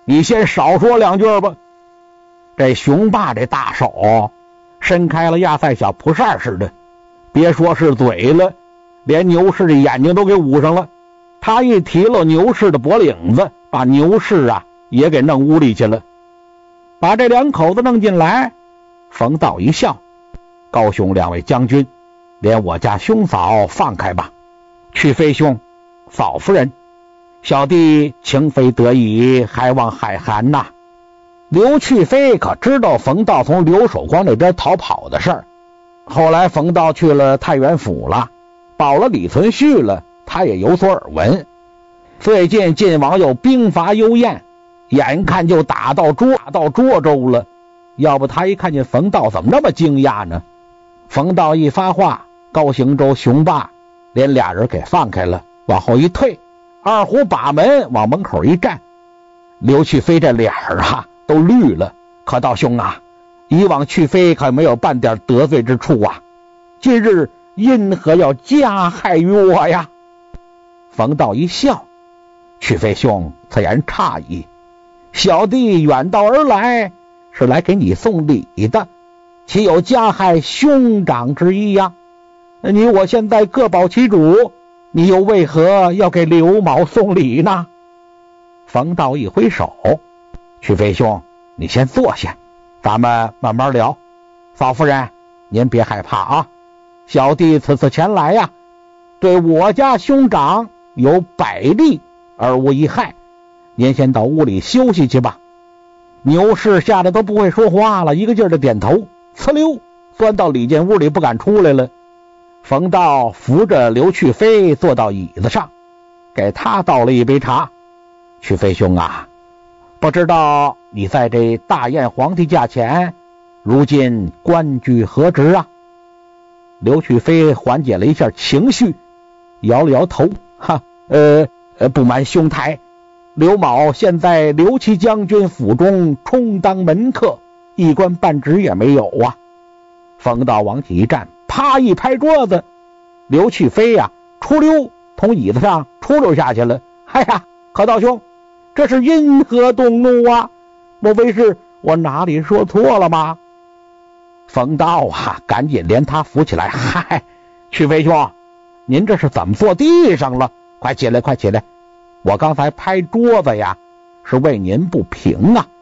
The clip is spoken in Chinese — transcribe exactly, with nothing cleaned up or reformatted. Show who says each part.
Speaker 1: 你先少说两句吧。这雄霸这大手伸开了压赛小蒲扇似的，别说是嘴了，连牛氏的眼睛都给捂上了。他一提了牛氏的脖领子，把牛氏啊也给弄屋里去了。把这两口子弄进来，冯道一笑：高兄两位将军，连我家兄嫂放开吧。去飞兄，嫂夫人，小弟情非得已，还望海涵呐。刘去飞可知道冯道从刘守光那边逃跑的事儿，后来冯道去了太原府了，保了李存勖了，他也有所耳闻。最近晋王又兵伐幽燕，眼看就打到涿打到涿州了，要不他一看见冯道怎么那么惊讶呢？冯道一发话，高行周、雄霸连俩人给放开了，往后一退，二虎把门往门口一站。刘去飞这脸儿啊都绿了，可道兄啊，以往去飞可没有半点得罪之处啊，今日因何要加害于我呀？冯道一笑：去飞兄此言差矣，小弟远道而来，是来给你送礼的，岂有加害兄长之意呀？你我现在各保其主，你又为何要给刘某送礼呢？冯道一挥手：去飞兄，你先坐下，咱们慢慢聊。嫂夫人，您别害怕啊，小弟此次前来呀，对我家兄长有百利而无一害，您先到屋里休息去吧。牛氏吓得都不会说话了，一个劲儿的点头，呲溜钻到里间屋里不敢出来了。冯道扶着刘去飞坐到椅子上，给他倒了一杯茶。去飞兄啊，不知道你在这大燕皇帝驾前如今官居何职啊？刘去飞缓解了一下情绪，摇了摇头：哈，呃呃，不瞒兄台，刘某现在刘琦将军府中充当门客，一官半职也没有啊。冯道往起一站，啪一拍桌子，刘去飞呀、啊，出溜从椅子上出溜下去了。哎呀，可道兄，这是因何动怒啊？莫非是我哪里说错了吗？冯道啊，赶紧连他扶起来。嗨，去飞兄，您这是怎么坐地上了？快起来，快起来！我刚才拍桌子呀，是为您不平啊。